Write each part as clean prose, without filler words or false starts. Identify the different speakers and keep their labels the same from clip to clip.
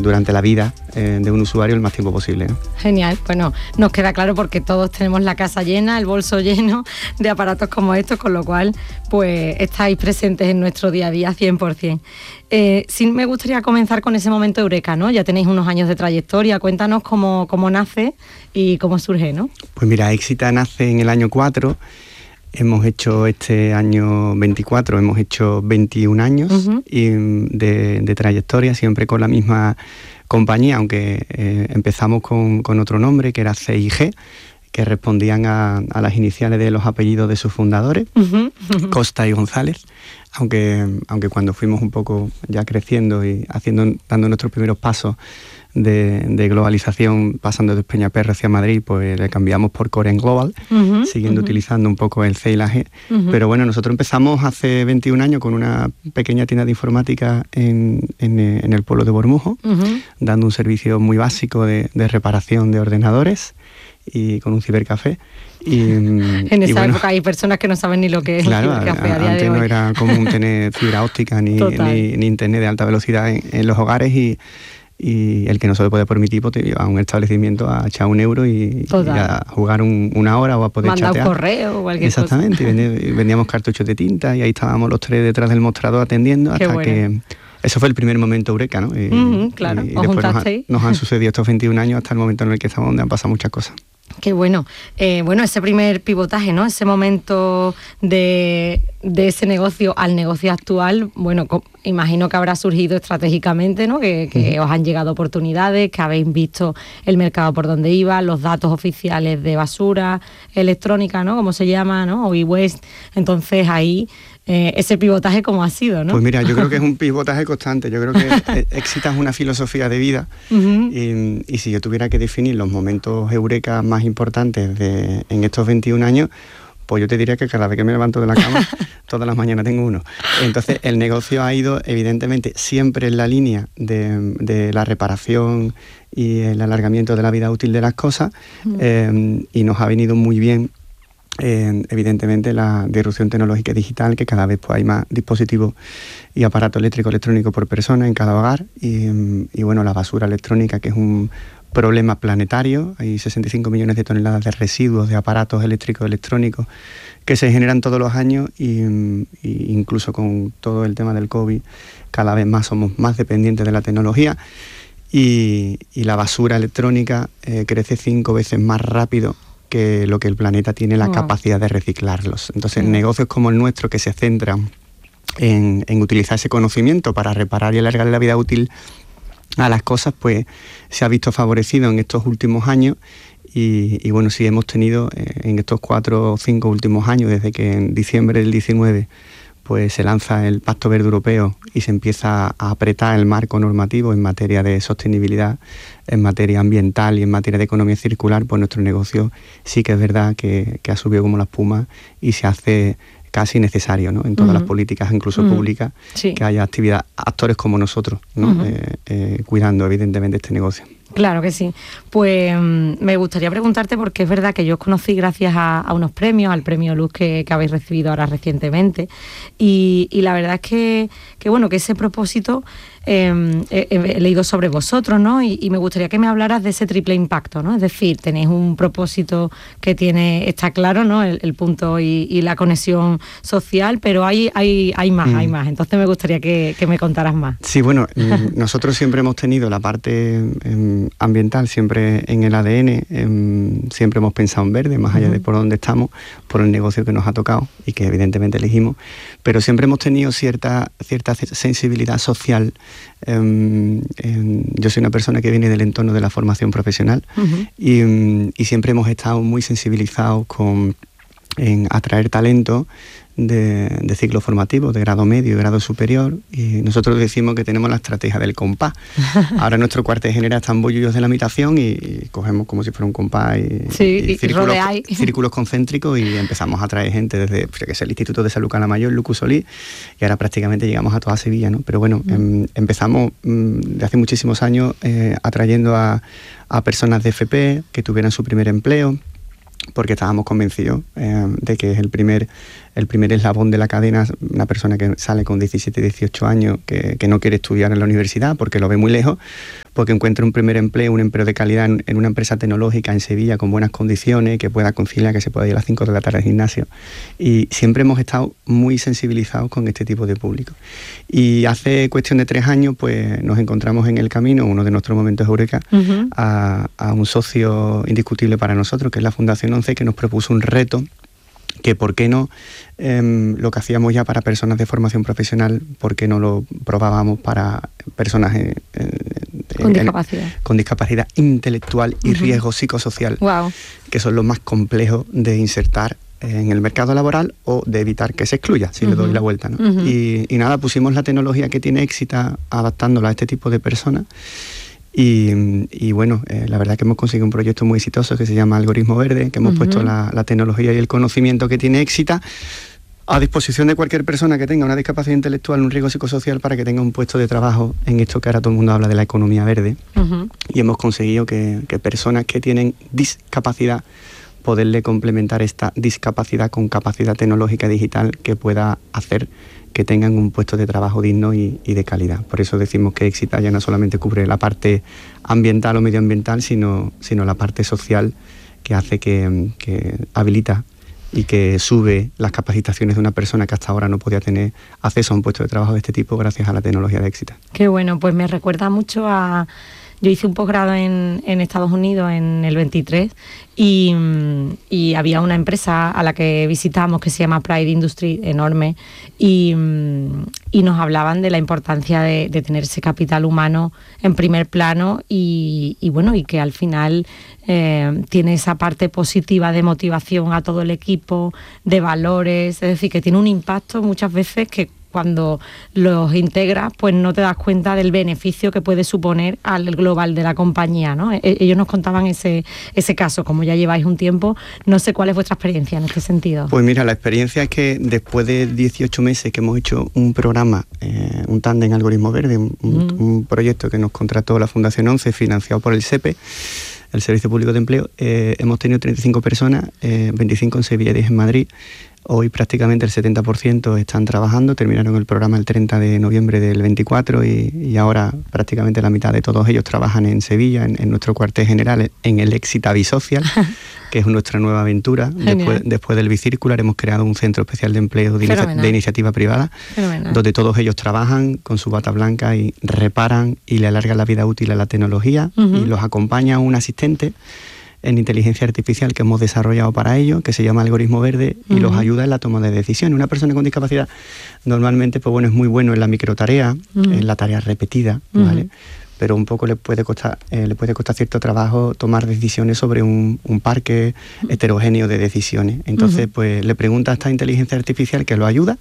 Speaker 1: durante la vida de un usuario el más tiempo posible, ¿no?
Speaker 2: Genial, bueno, nos queda claro porque todos tenemos la casa llena, el bolso lleno de aparatos como estos, con lo cual pues estáis presentes en nuestro día a día 100%. Sí, me gustaría comenzar con ese momento eureka, ¿no? Ya tenéis unos años de trayectoria, cuéntanos cómo nace y cómo surge, ¿no?
Speaker 1: Pues mira, Éxita nace en el año 4, hemos hecho este año 24, hemos hecho 21 años de trayectoria, siempre con la misma compañía, aunque empezamos con otro nombre que era CIG, que respondían a las iniciales de los apellidos de sus fundadores, Costa y González, aunque cuando fuimos un poco ya creciendo y dando nuestros primeros pasos de globalización, pasando de Peñaperro hacia Madrid, pues le cambiamos por Coren Global, siguiendo utilizando un poco el C y la G. Pero bueno, nosotros empezamos hace 21 años con una pequeña tienda de informática en el pueblo de Bormujo, dando un servicio muy básico de reparación de ordenadores y con un cibercafé.
Speaker 2: En esa época hay personas que no saben ni lo que es,
Speaker 1: claro,
Speaker 2: el cibercafé a día
Speaker 1: antes
Speaker 2: de hoy.
Speaker 1: no era común tener fibra óptica ni internet de alta velocidad en los hogares, y el que no se lo puede permitir pues, te lleva a un establecimiento a echar €1 y a jugar una hora o a poder
Speaker 2: mandar
Speaker 1: chatear.
Speaker 2: Un correo o cualquier
Speaker 1: Exactamente, cosa. Y vendíamos cartuchos de tinta y ahí estábamos los tres detrás del mostrador atendiendo hasta que... Eso fue el primer momento eureka, ¿no?
Speaker 2: Claro,
Speaker 1: y después nos han sucedido estos 21 años hasta el momento en el que estamos, donde han pasado muchas cosas.
Speaker 2: Qué bueno. Ese primer pivotaje, ¿no? Ese momento de ese negocio al negocio actual, bueno, imagino que habrá surgido estratégicamente, ¿no? Que os han llegado oportunidades, que habéis visto el mercado por donde iba, los datos oficiales de basura electrónica, ¿no? Como se llama, ¿no? O e-waste. Entonces ahí... ese pivotaje cómo ha sido, ¿no?
Speaker 1: Pues mira, yo creo que es un pivotaje constante. Yo creo que Éxita es una filosofía de vida y si yo tuviera que definir los momentos eureka más importantes en estos 21 años, pues yo te diría que cada vez que me levanto de la cama, todas las mañanas tengo uno. Entonces el negocio ha ido evidentemente siempre en la línea de la reparación y el alargamiento de la vida útil de las cosas, y nos ha venido muy bien evidentemente la disrupción tecnológica y digital, que cada vez pues, hay más dispositivos y aparatos electrónicos por persona en cada hogar, y bueno, la basura electrónica, que es un problema planetario. Hay 65 millones de toneladas de residuos de aparatos electrónicos que se generan todos los años, y incluso con todo el tema del COVID cada vez más somos más dependientes de la tecnología, y la basura electrónica crece 5 veces más rápido que lo que el planeta tiene la capacidad de reciclarlos. Entonces, negocios como el nuestro, que se centran en utilizar ese conocimiento para reparar y alargar la vida útil a las cosas, pues se ha visto favorecido en estos últimos años, y bueno, sí hemos tenido en estos 4 o 5 últimos años, desde que en diciembre del 19 pues se lanza el Pacto Verde Europeo y se empieza a apretar el marco normativo en materia de sostenibilidad, en materia ambiental y en materia de economía circular, pues nuestro negocio sí que es verdad que ha subido como la espuma y se hace casi necesario, ¿no? En todas las políticas, incluso públicas, que haya actores como nosotros, ¿no? Cuidando evidentemente este negocio.
Speaker 2: Claro que sí. Pues me gustaría preguntarte, porque es verdad que yo os conocí gracias a unos premios, al premio Luz que habéis recibido ahora recientemente, y la verdad es que bueno, que ese propósito he leído sobre vosotros, ¿no? Y me gustaría que me hablaras de ese triple impacto, ¿no? Es decir, tenéis un propósito que está claro, ¿no? El punto y la conexión social, pero hay más. Entonces me gustaría que me contaras más.
Speaker 1: Sí, bueno, nosotros siempre hemos tenido la parte ambiental siempre en el ADN, siempre hemos pensado en verde, más allá de por dónde estamos, por el negocio que nos ha tocado y que evidentemente elegimos, pero siempre hemos tenido cierta sensibilidad social. Yo soy una persona que viene del entorno de la formación profesional, y siempre hemos estado muy sensibilizados en atraer talento de ciclo formativo, de grado medio y grado superior, y nosotros decimos que tenemos la estrategia del compás. Ahora nuestro cuartel general está en bollullos de la habitación y cogemos como si fuera un compás y círculos concéntricos, y empezamos a traer gente desde el Instituto de Salud Calamayor, Lucu Solís, y ahora prácticamente llegamos a toda Sevilla, ¿no? Pero bueno, empezamos de hace muchísimos años atrayendo a personas de FP que tuvieran su primer empleo, porque estábamos convencidos de que es el primer eslabón de la cadena. Una persona que sale con 17, 18 años que no quiere estudiar en la universidad porque lo ve muy lejos, porque encuentre un primer empleo, un empleo de calidad en una empresa tecnológica en Sevilla con buenas condiciones, que pueda conciliar, que se pueda ir a las 5 de la tarde al gimnasio. Y siempre hemos estado muy sensibilizados con este tipo de público. Y hace cuestión de 3 años, pues nos encontramos en el camino, uno de nuestros momentos eureka, a un socio indiscutible para nosotros, que es la Fundación 11, que nos propuso un reto, que por qué no lo que hacíamos ya para personas de formación profesional, por qué no lo probábamos para personas con discapacidad intelectual y riesgo psicosocial, que son los más complejos de insertar en el mercado laboral o de evitar que se excluya, si le doy la vuelta, ¿no? Y nada, pusimos la tecnología que tiene Éxita adaptándola a este tipo de personas. Y bueno, la verdad que hemos conseguido un proyecto muy exitoso que se llama Algoritmo Verde, que hemos puesto la tecnología y el conocimiento que tiene Éxita a disposición de cualquier persona que tenga una discapacidad intelectual, un riesgo psicosocial, para que tenga un puesto de trabajo en esto que ahora todo el mundo habla de la economía verde. Y hemos conseguido que personas que tienen discapacidad, poderle complementar esta discapacidad con capacidad tecnológica digital que pueda hacer que tengan un puesto de trabajo digno y de calidad. Por eso decimos que Éxita ya no solamente cubre la parte ambiental o medioambiental, sino la parte social, que hace que habilita y que sube las capacitaciones de una persona que hasta ahora no podía tener acceso a un puesto de trabajo de este tipo gracias a la tecnología de Éxita.
Speaker 2: Qué bueno, pues me recuerda mucho a... Yo hice un posgrado en Estados Unidos en el 23 y había una empresa a la que visitamos que se llama Pride Industry, enorme, y nos hablaban de la importancia de tener ese capital humano en primer plano y bueno, y que al final tiene esa parte positiva de motivación a todo el equipo, de valores, es decir, que tiene un impacto muchas veces que cuando los integras, pues no te das cuenta del beneficio que puede suponer al global de la compañía, ¿no? Ellos nos contaban ese caso, como ya lleváis un tiempo, no sé cuál es vuestra experiencia en este sentido.
Speaker 1: Pues mira, la experiencia es que después de 18 meses que hemos hecho un programa, un tándem Algoritmo Verde, un proyecto que nos contrató la Fundación 11, financiado por el SEPE, el Servicio Público de Empleo, hemos tenido 35 personas, 25 en Sevilla y 10 en Madrid. Hoy prácticamente el 70% están trabajando, terminaron el programa el 30 de noviembre del 24 y ahora prácticamente la mitad de todos ellos trabajan en Sevilla, en nuestro cuartel general, en el Éxita Bisocial, que es nuestra nueva aventura. Después del Bicircular hemos creado un centro especial de empleo de iniciativa privada, donde todos ellos trabajan con su bata blanca y reparan y le alargan la vida útil a la tecnología y los acompaña un asistente en inteligencia artificial que hemos desarrollado para ello, que se llama Algoritmo Verde, y los ayuda en la toma de decisiones. Una persona con discapacidad normalmente, pues bueno, es muy bueno en la microtarea, en la tarea repetida, ¿vale? Pero un poco le puede costar cierto trabajo tomar decisiones sobre un parque heterogéneo de decisiones. Entonces, pues le pregunta a esta inteligencia artificial que lo ayuda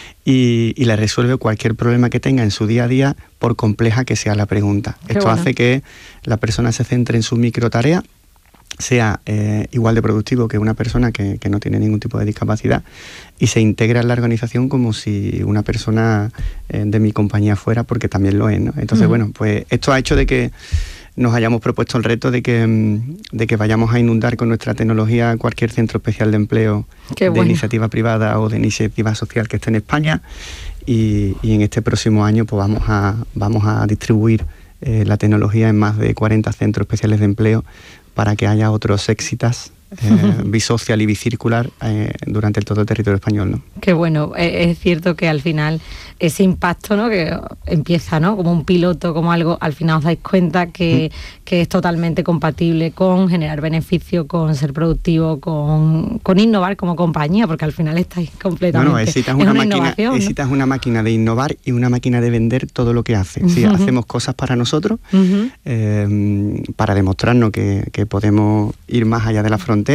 Speaker 1: y le resuelve cualquier problema que tenga en su día a día, por compleja que sea la pregunta. Esto hace que la persona se centre en su microtarea, sea igual de productivo que una persona que no tiene ningún tipo de discapacidad, y se integra en la organización como si una persona de mi compañía fuera, porque también lo es, ¿no? Entonces, bueno, pues esto ha hecho de que nos hayamos propuesto el reto de que vayamos a inundar con nuestra tecnología cualquier centro especial de empleo de iniciativa privada o de iniciativa social que esté en España, y en este próximo año pues vamos a distribuir la tecnología en más de 40 centros especiales de empleo, para que haya otros Éxitas bisocial y bicircular durante todo el territorio español, ¿no?
Speaker 2: Qué bueno, es cierto que al final ese impacto, ¿no?, que empieza, ¿no?, como un piloto, como algo, al final os dais cuenta que es totalmente compatible con generar beneficio, con ser productivo, con innovar como compañía, porque al final estáis completamente...
Speaker 1: No, Éxita es una máquina de innovar y una máquina de vender todo lo que hace. Sí, hacemos cosas para nosotros, para demostrarnos que podemos ir más allá de la frontera,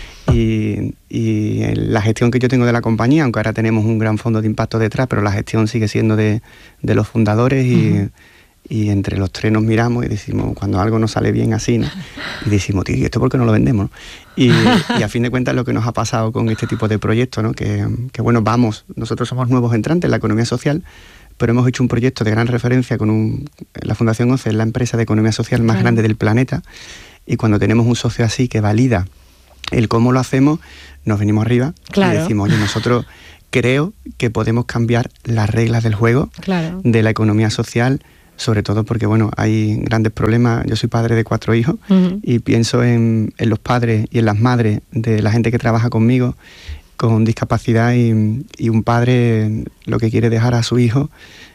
Speaker 1: y la gestión que yo tengo de la compañía, aunque ahora tenemos un gran fondo de impacto detrás, pero la gestión sigue siendo de los fundadores, y entre los tres nos miramos y decimos, cuando algo nos sale bien así, ¿no?, y decimos, tío, ¿y esto por qué no lo vendemos?, ¿no? Y a fin de cuentas lo que nos ha pasado con este tipo de proyectos, ¿no?, que bueno, nosotros somos nuevos entrantes en la economía social, pero hemos hecho un proyecto de gran referencia con la Fundación 11, es la empresa de economía social más grande del planeta, y cuando tenemos un socio así que valida el cómo lo hacemos, nos venimos arriba y decimos, oye, nosotros creo que podemos cambiar las reglas del juego de la economía social sobre todo porque, bueno, hay grandes problemas. Yo soy padre de 4 hijos y pienso en los padres y en las madres de la gente que trabaja conmigo con discapacidad y un padre lo que quiere dejar a su hijo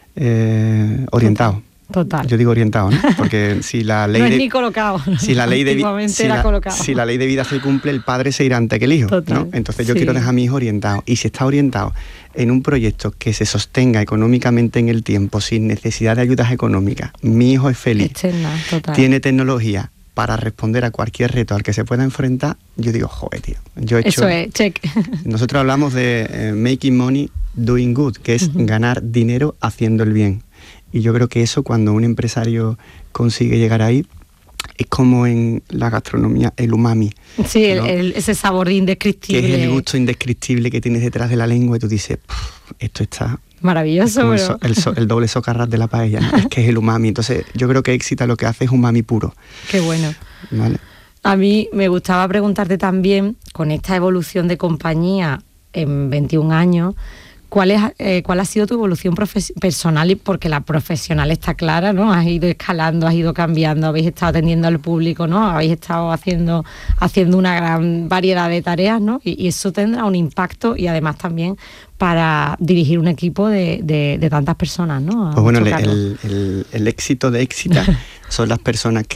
Speaker 1: orientado.
Speaker 2: Total.
Speaker 1: Yo digo orientado, ¿no? Porque si la ley
Speaker 2: no es ni colocado.
Speaker 1: Si la ley de si la ley de vida se cumple, el padre se irá antes que el hijo, ¿no? Entonces yo quiero dejar a mi hijo orientado. Y si está orientado en un proyecto que se sostenga económicamente en el tiempo, sin necesidad de ayudas económicas, mi hijo es feliz, tiene tecnología para responder a cualquier reto al que se pueda enfrentar, yo digo, joder, tío.
Speaker 2: Eso es, check.
Speaker 1: Nosotros hablamos de making money doing good, que es ganar dinero haciendo el bien. Y yo creo que eso, cuando un empresario consigue llegar ahí, es como en la gastronomía, el umami.
Speaker 2: Sí, ¿no? Ese sabor indescriptible.
Speaker 1: Que es el gusto indescriptible que tienes detrás de la lengua y tú dices, esto está...
Speaker 2: maravilloso.
Speaker 1: El doble socarrat de la paella, ¿no? Es que es el umami. Entonces yo creo que Éxita lo que hace es umami puro.
Speaker 2: Qué bueno.
Speaker 1: ¿Vale?
Speaker 2: A mí me gustaba preguntarte también, con esta evolución de compañía en 21 años, ¿cuál ha sido tu evolución personal? Y porque la profesional está clara, ¿no? Has ido escalando, has ido cambiando, habéis estado atendiendo al público, ¿no? Habéis estado haciendo una gran variedad de tareas, ¿no? Y eso tendrá un impacto y además también para dirigir un equipo de tantas personas, ¿no?
Speaker 1: Pues bueno, el éxito de Éxita son las personas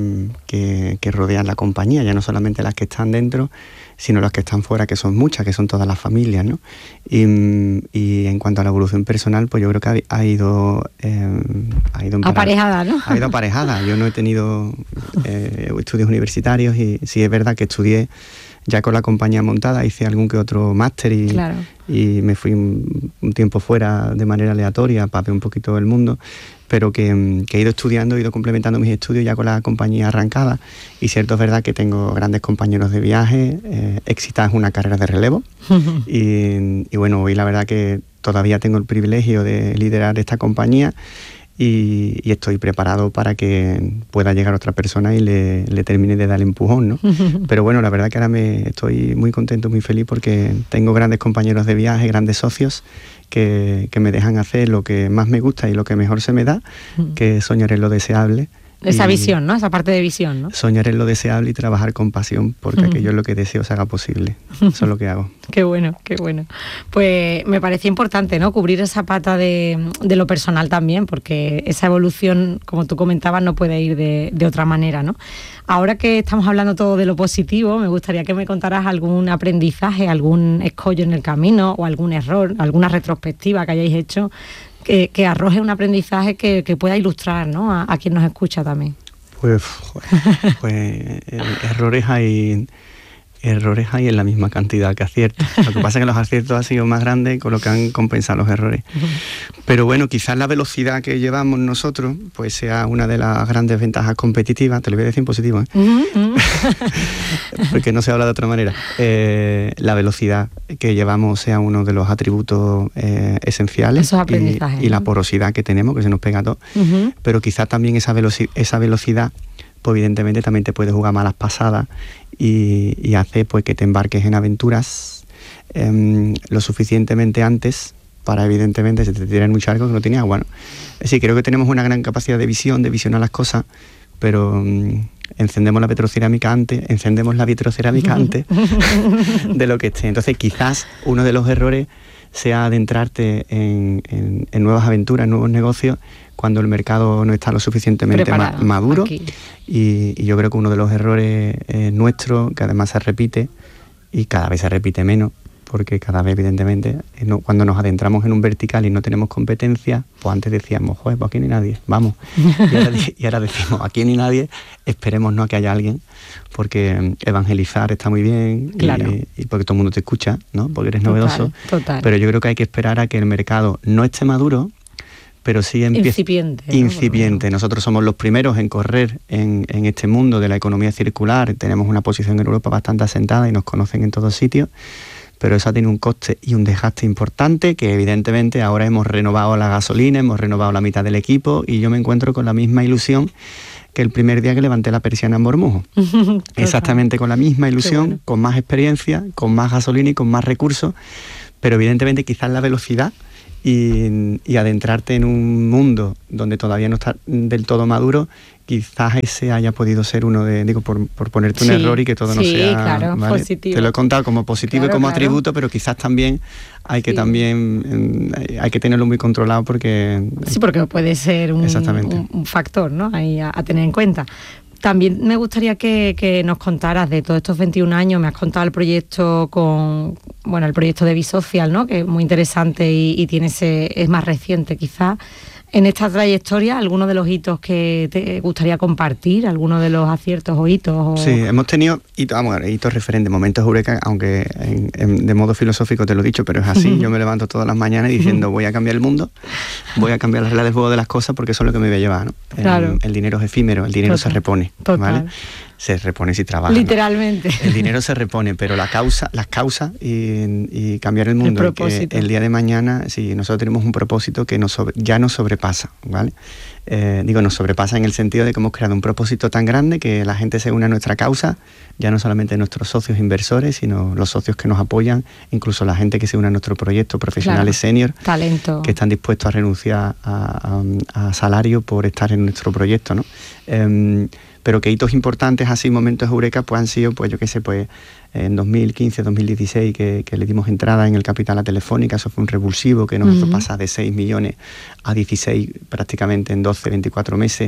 Speaker 1: que rodean la compañía, ya no solamente las que están dentro, sino las que están fuera, que son muchas, que son todas las familias, ¿no? Y en cuanto a la evolución personal, pues yo creo que ha ido
Speaker 2: aparejada, ¿no?
Speaker 1: Ha ido aparejada. Yo no he tenido estudios universitarios y sí es verdad que estudié ya con la compañía montada, hice algún que otro máster y me fui un tiempo fuera de manera aleatoria para ver un poquito el mundo, pero que he ido estudiando, he ido complementando mis estudios ya con la compañía arrancada. Y cierto es verdad que tengo grandes compañeros de viaje. Éxita es una carrera de relevo y bueno, hoy la verdad que todavía tengo el privilegio de liderar esta compañía y estoy preparado para que pueda llegar otra persona y le termine de dar el empujón, ¿no? Pero bueno, la verdad que ahora estoy muy contento, muy feliz porque tengo grandes compañeros de viaje, grandes socios que me dejan hacer lo que más me gusta y lo que mejor se me da, que es soñar en lo deseable.
Speaker 2: Esa visión, ¿no? Esa parte de visión, ¿no?
Speaker 1: Soñar en lo deseable y trabajar con pasión, porque aquello es lo que deseo se haga posible. Eso es lo que hago.
Speaker 2: Qué bueno, qué bueno. Pues me parecía importante, ¿no? Cubrir esa pata de lo personal también, porque esa evolución, como tú comentabas, no puede ir de otra manera, ¿no? Ahora que estamos hablando todo de lo positivo, me gustaría que me contaras algún aprendizaje, algún escollo en el camino o algún error, alguna retrospectiva que hayáis hecho que arroje un aprendizaje que pueda ilustrar, ¿no? a quien nos escucha también.
Speaker 1: Pues errores hay en la misma cantidad que aciertos. Lo que pasa es que los aciertos han sido más grandes con lo que han compensado los errores. Pero bueno, quizás la velocidad que llevamos nosotros pues sea una de las grandes ventajas competitivas. Te lo voy a decir en positivo, porque no se habla de otra manera. La velocidad que llevamos sea uno de los atributos esenciales.
Speaker 2: Esos aprendizajes,
Speaker 1: y la porosidad que tenemos, que se nos pega todo. Pero quizás también esa velocidad pues evidentemente también te puede jugar malas pasadas y hace pues que te embarques en aventuras lo suficientemente antes para evidentemente se te tira en un charco que no tiene agua, ¿no? Sí, creo que tenemos una gran capacidad de visionar las cosas, pero encendemos la vitrocerámica antes de lo que esté. Entonces quizás uno de los errores sea adentrarte en nuevas aventuras, en nuevos negocios, cuando el mercado no está lo suficientemente maduro. Y yo creo que uno de los errores nuestros, que además se repite, y cada vez se repite menos, porque cada vez evidentemente, cuando nos adentramos en un vertical y no tenemos competencia, pues antes decíamos, joder, pues aquí ni nadie, vamos. Y ahora decimos, aquí ni nadie, esperemos no a que haya alguien, porque evangelizar está muy bien,
Speaker 2: claro.
Speaker 1: y porque todo el mundo te escucha, ¿no? Porque eres novedoso.
Speaker 2: Total.
Speaker 1: Pero yo creo que hay que esperar a que el mercado no esté maduro, pero sí incipiente. Nosotros somos los primeros en correr en este mundo de la economía circular. Tenemos una posición en Europa bastante asentada y nos conocen en todos sitios, pero eso ha tenido un coste y un desgaste importante, que evidentemente ahora hemos renovado la gasolina, hemos renovado la mitad del equipo y yo me encuentro con la misma ilusión que el primer día que levanté la persiana en Bormujos. Exactamente con la misma ilusión, bueno, con más experiencia, con más gasolina y con más recursos, pero evidentemente quizás la velocidad y adentrarte en un mundo donde todavía no está del todo maduro, quizás ese haya podido ser uno de, digo, por ponerte un error y que todo no sea,
Speaker 2: claro,
Speaker 1: ¿vale?
Speaker 2: positivo.
Speaker 1: Te lo he contado como positivo y como atributo, pero quizás también hay que tenerlo muy controlado porque...
Speaker 2: Sí, porque puede ser un factor, ¿no? Ahí a tener en cuenta. También me gustaría que nos contaras de todos estos 21 años. Me has contado el proyecto el proyecto de Bisocial, ¿no? Que es muy interesante y es más reciente quizás. En esta trayectoria, ¿alguno de los hitos que te gustaría compartir? ¿Alguno de los aciertos o hitos?
Speaker 1: Sí, hemos tenido hitos referentes, momentos eureka, aunque de modo filosófico te lo he dicho, pero es así. Yo me levanto todas las mañanas diciendo voy a cambiar el mundo, voy a cambiar las reglas del juego de las cosas porque eso es lo que me voy a llevar, ¿no?
Speaker 2: Claro.
Speaker 1: El dinero es efímero, el dinero se repone, ¿vale? Se repone si trabajas.
Speaker 2: Literalmente.
Speaker 1: ¿No? El dinero se repone, pero las causas y cambiar el mundo.
Speaker 2: El propósito.
Speaker 1: El día de mañana, sí, nosotros tenemos un propósito que ya nos sobrepasa, ¿vale? Nos sobrepasa en el sentido de que hemos creado un propósito tan grande que la gente se une a nuestra causa, ya no solamente nuestros socios inversores, sino los socios que nos apoyan, incluso la gente que se une a nuestro proyecto, profesionales senior,
Speaker 2: talento,
Speaker 1: que están dispuestos a renunciar a salario por estar en nuestro proyecto, ¿no? Pero que hitos importantes, así momentos eureka, pues han sido, pues yo qué sé, pues en 2015, 2016, que le dimos entrada en el capital a Telefónica. Eso fue un revulsivo que nos hizo pasar de 6 millones a 16 prácticamente en 12, 24 meses.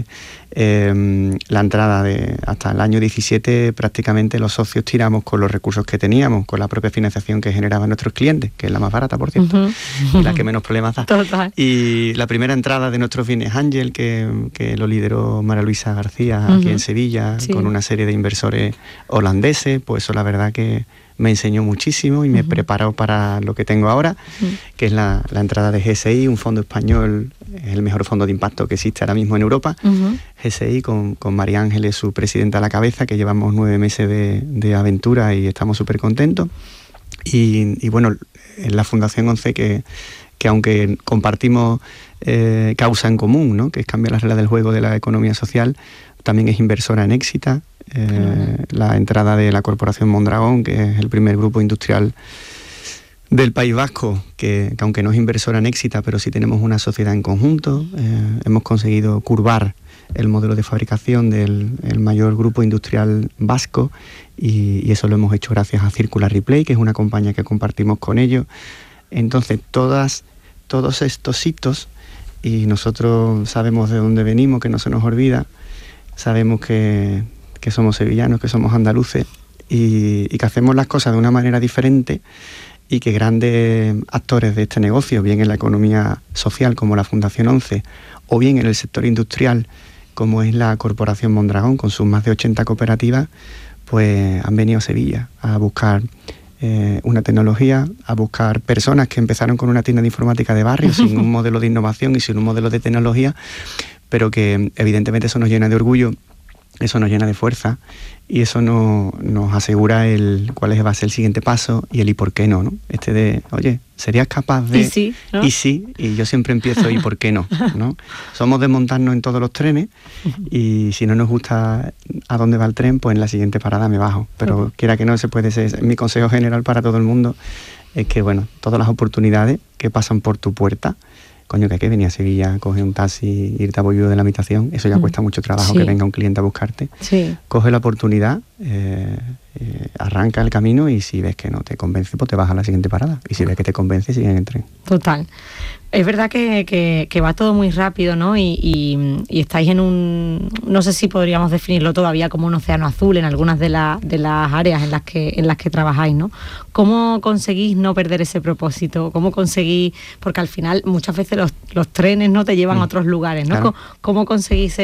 Speaker 1: La entrada hasta el año 17 prácticamente los socios tiramos con los recursos que teníamos, con la propia financiación que generaban nuestros clientes, que es la más barata, por cierto, y la que menos problemas da.
Speaker 2: Total.
Speaker 1: Y la primera entrada de nuestros bienes Ángel, que lo lideró María Luisa García aquí en Sevilla, con una serie de inversores holandeses, pues eso la verdad que me enseñó muchísimo y me preparó para lo que tengo ahora, que es la entrada de GSI, un fondo español, es el mejor fondo de impacto que existe ahora mismo en Europa. GSI con María Ángeles, su presidenta a la cabeza, que llevamos 9 meses de aventura y estamos súper contentos. Y bueno, en la Fundación 11 que aunque compartimos causa en común, ¿no? Que es cambiar las reglas del juego de la economía social, también es inversora en Éxita. La entrada de la Corporación Mondragón, que es el primer grupo industrial del País Vasco, que aunque no es inversora en Éxita, pero sí tenemos una sociedad en conjunto. Hemos conseguido curvar el modelo de fabricación del mayor grupo industrial vasco y eso lo hemos hecho gracias a Circular Replay, que es una compañía que compartimos con ellos. Entonces todos estos hitos, y nosotros sabemos de dónde venimos, que no se nos olvida, sabemos que somos sevillanos, que somos andaluces y que hacemos las cosas de una manera diferente, y que grandes actores de este negocio, bien en la economía social como la Fundación 11 o bien en el sector industrial como es la Corporación Mondragón con sus más de 80 cooperativas, pues han venido a Sevilla a buscar una tecnología, a buscar personas que empezaron con una tienda de informática de barrio sin un modelo de innovación y sin un modelo de tecnología, pero que evidentemente eso nos llena de orgullo, eso nos llena de fuerza y eso nos asegura cuál va a ser el siguiente paso y el y por qué no, ¿no? Oye, ¿serías capaz de...?
Speaker 2: Y sí, ¿no?
Speaker 1: Y sí, y yo siempre empiezo y por qué no, ¿no? Somos de montarnos en todos los trenes y si no nos gusta a dónde va el tren, pues en la siguiente parada me bajo. Pero quiera que no, se puede ser. Mi consejo general para todo el mundo es que, bueno, todas las oportunidades que pasan por tu puerta, coño, que hay que venir a Sevilla, coger un taxi, irte a Bolludo de la habitación, eso ya cuesta mucho trabajo, que venga un cliente a buscarte.
Speaker 2: Sí.
Speaker 1: Coge la oportunidad, arranca el camino y si ves que no te convence, pues te vas a la siguiente parada. Y si ves que te convence, sigue en el tren.
Speaker 2: Total. Es verdad que va todo muy rápido, ¿no? Y estáis en no sé si podríamos definirlo todavía como un océano azul en algunas de las áreas en las que trabajáis, ¿no? ¿Cómo conseguís no perder ese propósito? ¿Cómo conseguís? Porque al final muchas veces los trenes no te llevan a otros lugares, ¿no? Claro. ¿Cómo conseguís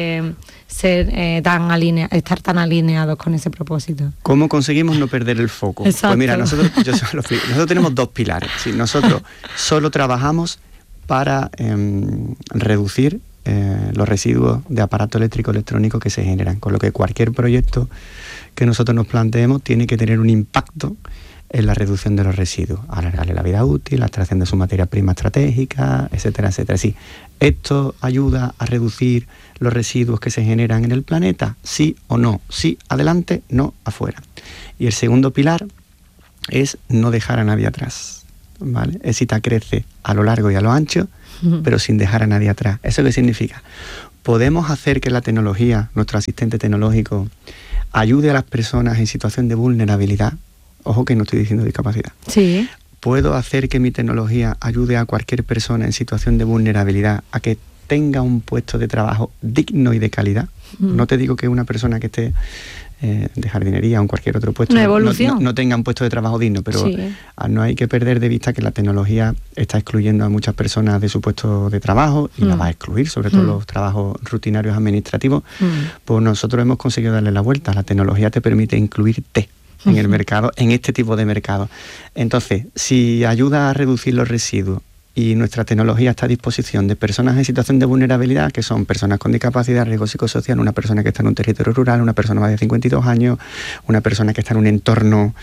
Speaker 2: estar tan alineados con ese propósito?
Speaker 1: ¿Cómo conseguimos no perder el foco?
Speaker 2: Exacto.
Speaker 1: Pues mira, nosotros tenemos 2 pilares. ¿Sí? Nosotros solo trabajamos para reducir los residuos de aparato eléctrico-electrónico que se generan, con lo que cualquier proyecto que nosotros nos planteemos tiene que tener un impacto en la reducción de los residuos, alargarle la vida útil, la extracción de su materia prima estratégica, etcétera, etcétera. Sí, ¿esto ayuda a reducir los residuos que se generan en el planeta? ¿Sí o no? Sí, adelante, no, afuera. Y el segundo pilar es no dejar a nadie atrás. ¿vale? Éxita crece a lo largo y a lo ancho, pero sin dejar a nadie atrás. ¿Eso qué significa? Podemos hacer que la tecnología, nuestro asistente tecnológico, ayude a las personas en situación de vulnerabilidad. Ojo que no estoy diciendo discapacidad.
Speaker 2: Sí.
Speaker 1: Puedo hacer que mi tecnología ayude a cualquier persona en situación de vulnerabilidad a que tenga un puesto de trabajo digno y de calidad. No te digo que una persona que esté de jardinería o en cualquier otro puesto no tenga un puesto de trabajo digno, pero no hay que perder de vista que la tecnología está excluyendo a muchas personas de su puesto de trabajo y la va a excluir, sobre todo los trabajos rutinarios administrativos. Pues nosotros hemos conseguido darle la vuelta. La tecnología te permite incluirte en el mercado, en este tipo de mercado. Entonces, si ayuda a reducir los residuos y nuestra tecnología está a disposición de personas en situación de vulnerabilidad, que son personas con discapacidad, riesgo psicosocial, una persona que está en un territorio rural, una persona más de 52 años, una persona que está en un entorno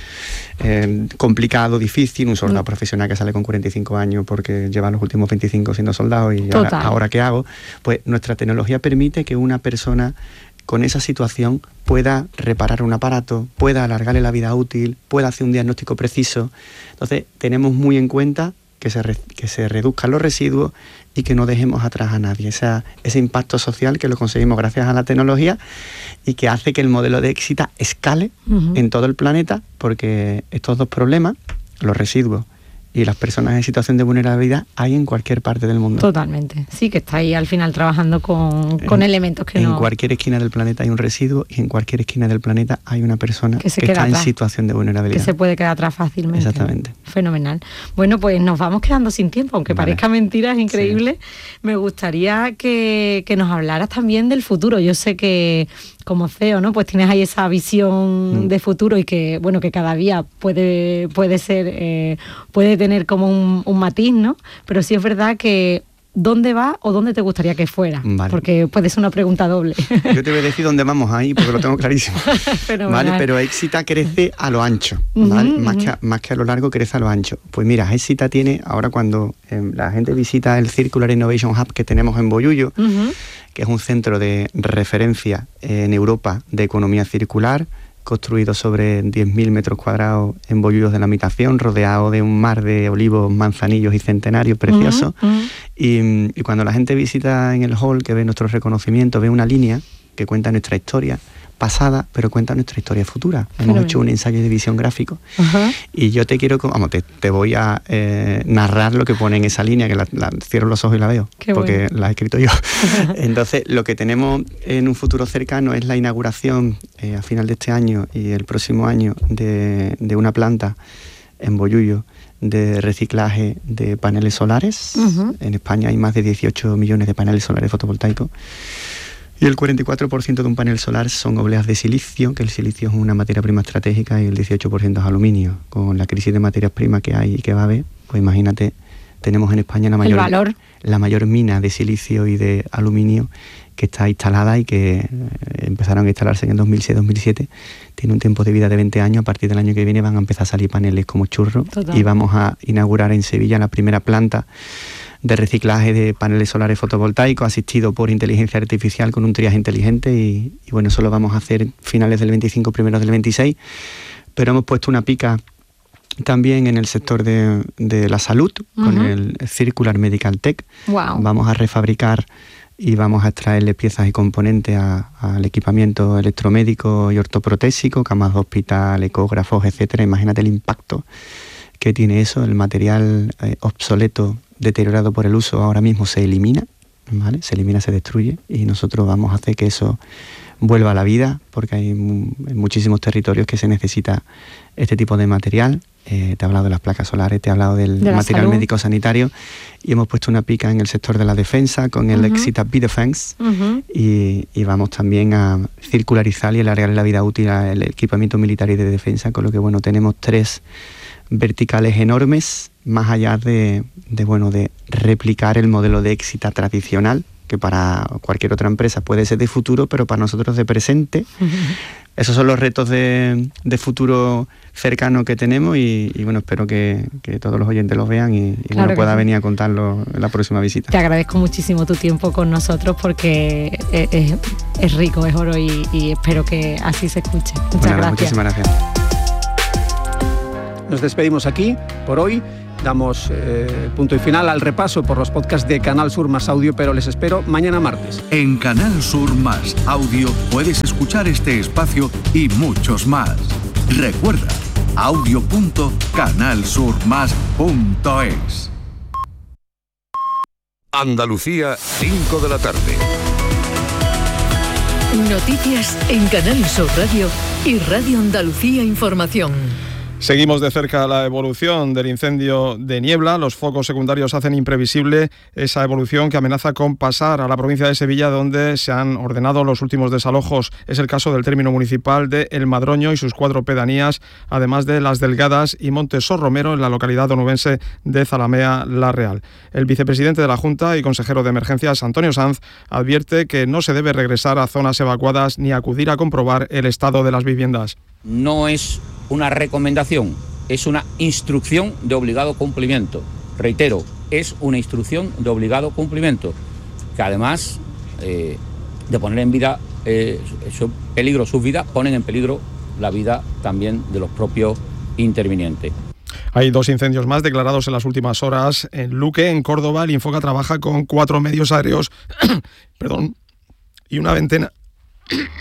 Speaker 1: complicado, difícil, un soldado profesional que sale con 45 años porque lleva los últimos 25 siendo soldado y ahora ¿qué hago? Pues nuestra tecnología permite que una persona con esa situación pueda reparar un aparato, pueda alargarle la vida útil, pueda hacer un diagnóstico preciso. Entonces, tenemos muy en cuenta que se reduzcan los residuos y que no dejemos atrás a nadie. Ese impacto social que lo conseguimos gracias a la tecnología y que hace que el modelo de Éxita escale en todo el planeta, porque estos dos problemas, los residuos y las personas en situación de vulnerabilidad, hay en cualquier parte del mundo.
Speaker 2: Totalmente. Sí, que está ahí al final trabajando con elementos que
Speaker 1: en cualquier esquina del planeta hay un residuo y en cualquier esquina del planeta hay una persona que está
Speaker 2: atrás,
Speaker 1: en situación de vulnerabilidad.
Speaker 2: Que se puede quedar atrás fácilmente.
Speaker 1: Exactamente.
Speaker 2: Fenomenal. Bueno, pues nos vamos quedando sin tiempo, aunque parezca mentira, es increíble. Sí. Me gustaría que nos hablaras también del futuro. Yo sé que como CEO, ¿no? Pues tienes ahí esa visión de futuro y que, bueno, que cada día puede ser, puede tener como un matiz, ¿no? Pero sí es verdad que ¿dónde va o dónde te gustaría que fuera? Vale. Porque puede ser una pregunta doble.
Speaker 1: Yo te voy a decir dónde vamos ahí, porque lo tengo clarísimo. ¿Vale? Pero Éxita crece a lo ancho, ¿vale? Más que a lo largo, crece a lo ancho. Pues mira, Éxita tiene, ahora cuando la gente visita el Circular Innovation Hub que tenemos en Bollullo, que es un centro de referencia en Europa de economía circular, construido sobre 10.000 metros cuadrados en Bollullos de la Mitación, rodeado de un mar de olivos, manzanillos y centenarios preciosos. Y cuando la gente visita en el hall, que ve nuestro reconocimiento, ve una línea que cuenta nuestra historia pasada, pero cuenta nuestra historia futura. Hemos hecho un ensayo de visión gráfico. Y yo te quiero, te voy a narrar lo que pone en esa línea, que la cierro los ojos y la veo, porque la he escrito yo. Entonces, lo que tenemos en un futuro cercano es la inauguración a final de este año y el próximo año de una planta en Bollullo de reciclaje de paneles solares. En España hay más de 18 millones de paneles solares fotovoltaicos. Y el 44% de un panel solar son obleas de silicio, que el silicio es una materia prima estratégica, y el 18% es aluminio. Con la crisis de materias primas que hay y que va a haber, pues imagínate, tenemos en España la mayor mina de silicio y de aluminio que está instalada y que empezaron a instalarse en el 2006-2007. Tiene un tiempo de vida de 20 años. A partir del año que viene van a empezar a salir paneles como churros. Total. Y vamos a inaugurar en Sevilla la primera planta de reciclaje de paneles solares fotovoltaicos asistido por inteligencia artificial con un triaje inteligente y bueno, eso lo vamos a hacer finales del 25, primeros del 26, pero hemos puesto una pica también en el sector de la salud con el Circular Medical Tech. Vamos a refabricar y vamos a extraerle piezas y componentes al equipamiento electromédico y ortoprotésico, camas de hospital, ecógrafos, etcétera. Imagínate el impacto que tiene eso. El material obsoleto, deteriorado por el uso, ahora mismo se elimina, ¿vale? Se elimina, se destruye, y nosotros vamos a hacer que eso vuelva a la vida, porque hay en muchísimos territorios que se necesita este tipo de material. Te he hablado de las placas solares, te he hablado del material médico sanitario, y hemos puesto una pica en el sector de la defensa con el Éxita B-Defense, y vamos también a circularizar y alargar la vida útil al equipamiento militar y de defensa, con lo que bueno, tenemos 3 verticales enormes, más allá de replicar el modelo de Éxita tradicional, que para cualquier otra empresa puede ser de futuro, pero para nosotros de presente. Esos son los retos de futuro cercano que tenemos y bueno, espero que todos los oyentes los vean y claro, pueda venir a contarlo en la próxima visita.
Speaker 2: Te agradezco muchísimo tu tiempo con nosotros porque es rico, es oro y espero que así se escuche. Muchas gracias.
Speaker 1: Muchísimas gracias.
Speaker 3: Nos despedimos aquí por hoy damos punto y final al repaso por los podcasts de Canal Sur Más Audio, pero les espero mañana martes.
Speaker 4: En Canal Sur Más Audio puedes escuchar este espacio y muchos más. Recuerda, audio.canalsurmas.es.
Speaker 5: Andalucía, 5 de la tarde.
Speaker 6: Noticias en Canal Sur Radio y Radio Andalucía Información.
Speaker 7: Seguimos de cerca la evolución del incendio de Niebla. Los focos secundarios hacen imprevisible esa evolución que amenaza con pasar a la provincia de Sevilla, donde se han ordenado los últimos desalojos. Es el caso del término municipal de El Madroño y sus 4 pedanías, además de Las Delgadas y Monte Sor Romero, en la localidad onubense de Zalamea La Real. El vicepresidente de la Junta y consejero de Emergencias, Antonio Sanz, advierte que no se debe regresar a zonas evacuadas ni acudir a comprobar el estado de las viviendas.
Speaker 8: No es una recomendación, es una instrucción de obligado cumplimiento. Reitero, es una instrucción de obligado cumplimiento, que además de poner en vida peligro sus vidas, ponen en peligro la vida también de los propios intervinientes.
Speaker 7: Hay 2 incendios más declarados en las últimas horas. En Luque, en Córdoba, el Infoca trabaja con 4 medios aéreos y una veintena